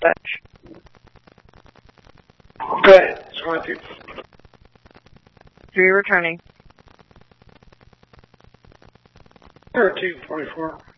dispatch. Go ahead. It's Matthew. Who are you returning? 1344.